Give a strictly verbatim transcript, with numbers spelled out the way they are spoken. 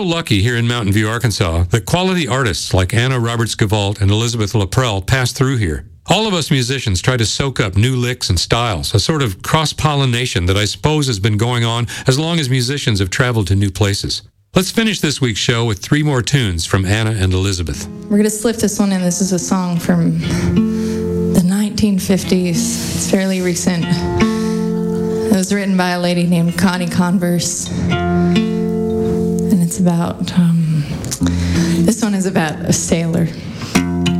so lucky here in Mountain View, Arkansas, that quality artists like Anna Roberts-Gavalt and Elizabeth Laprelle pass through here. All of us musicians try to soak up new licks and styles, a sort of cross-pollination that I suppose has been going on as long as musicians have traveled to new places. Let's finish this week's show with three more tunes from Anna and Elizabeth. We're going to slip this one in. This is a song from the nineteen fifties. It's fairly recent. It was written by a lady named Connie Converse. And it's about, um, this one is about a sailor.